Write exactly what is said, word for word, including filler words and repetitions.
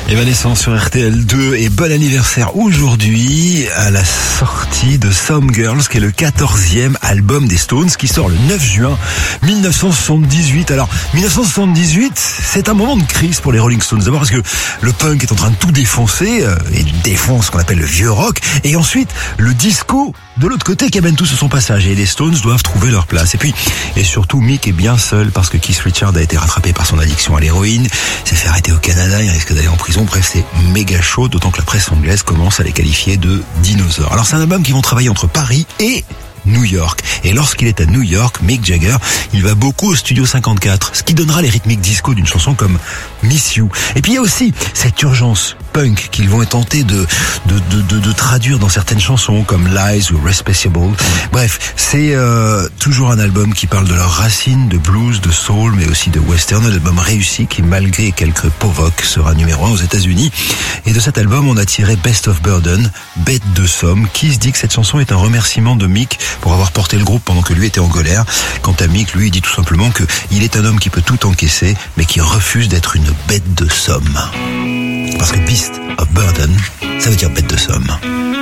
Evanescence sur R T L deux et bon anniversaire aujourd'hui à la sortie de Some Girls, qui est le quatorzième album des Stones, qui sort le neuf juin mille neuf cent soixante-dix-huit. Alors, mille neuf cent soixante-dix-huit, c'est un moment de crise pour les Rolling Stones. D'abord parce que le punk est en train de tout défoncer, euh, et défonce ce qu'on appelle le vieux rock, et ensuite le disco de l'autre côté qui amène tout sur son passage, et les Stones doivent trouver leur place. Et puis, et surtout, Mick est bien seul parce que Keith Richards a été rattrapé par son addiction à l'héroïne, s'est fait arrêter au Canada, il risque d'aller en prison. Bref, c'est méga chaud, d'autant que la presse anglaise commence à les qualifier de dinosaures. Alors c'est un album qui vont travailler entre Paris et New York. Et lorsqu'il est à New York, Mick Jagger, il va beaucoup au Studio cinquante-quatre, ce qui donnera les rythmiques disco d'une chanson comme Miss You. Et puis il y a aussi cette urgence punk qu'ils vont tenter de, de, de, de, de traduire dans certaines chansons comme Lies ou Respectable. Bref, c'est euh, toujours un album qui parle de leurs racines, de blues, de soul, mais aussi de western. Un album réussi qui, malgré quelques provoques, sera numéro un aux États-Unis. Et de cet album, on a tiré Best of Burden, Bête de Somme, qui se dit que cette chanson est un remerciement de Mick pour avoir porté le groupe pendant que lui était en colère. Quant à Mick, lui, il dit tout simplement que il est un homme qui peut tout encaisser, mais qui refuse d'être une bête de somme. Parce que Beast of Burden, ça veut dire bête de somme.